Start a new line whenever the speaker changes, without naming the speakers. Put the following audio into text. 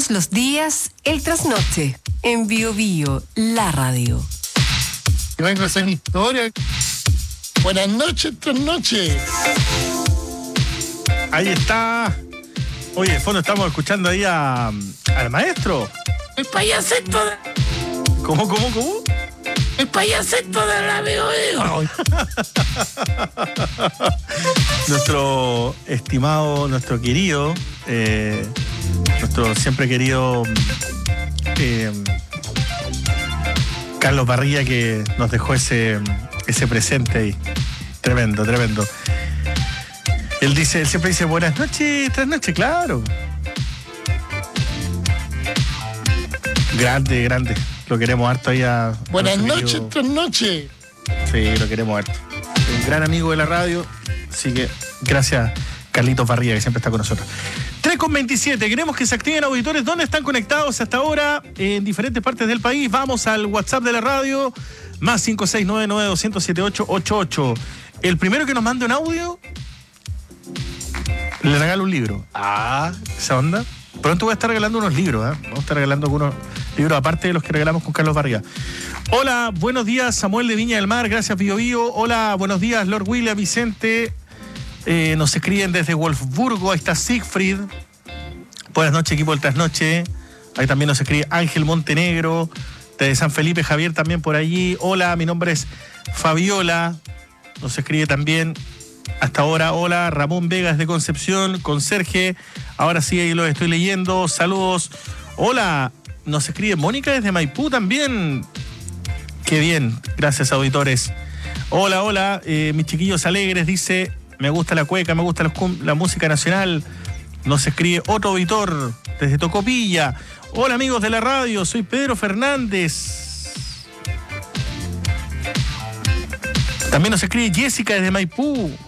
Todos los días, el trasnoche, en Bio Bio, la radio.
Yo vengo a hacer mi historia. Buenas noches, trasnoche.
Ahí está. Oye, de fondo estamos escuchando ahí al maestro.
El payaseto de...
¿Cómo?
El payaseto de la Bio Bio.
Nuestro estimado, nuestro querido, nuestro siempre querido Carlos Barría, que nos dejó ese presente ahí. Tremendo. Él siempre dice buenas noches, trasnoche, claro. Grande. Lo queremos harto ahí a...
Buenas noches, trasnoche.
Sí, lo queremos harto. Un gran amigo de la radio. Así que gracias, Carlitos Barría, que siempre está con nosotros. 3:27. Queremos que se activen auditores. ¿Dónde están conectados hasta ahora? En diferentes partes del país. Vamos al WhatsApp de la radio. Más 56992078888. El primero que nos mande un audio, le regalo un libro. Esa onda. Pronto voy a estar regalando unos libros, Vamos a estar regalando algunos libros, aparte de los que regalamos con Carlos Barriga. Hola, buenos días, Samuel de Viña del Mar, gracias, Bio Bio. Hola, buenos días, Lord William, Vicente. Nos escriben desde Wolfsburgo, ahí está Siegfried. Buenas noches, equipo del Trasnoche. Ahí también nos escribe Ángel Montenegro, desde San Felipe, Javier también por allí. Hola, mi nombre es Fabiola. Nos escribe también hasta ahora, hola, Ramón Vegas de Concepción, Conserje. Ahora sí, ahí lo estoy leyendo. Saludos. Hola, nos escribe Mónica desde Maipú también. Qué bien, gracias, auditores. Hola, mis chiquillos alegres, dice, me gusta la cueca, me gusta la música nacional. Nos escribe otro auditor desde Tocopilla. Hola, amigos de la radio, soy Pedro Fernández. También nos escribe Jessica desde Maipú.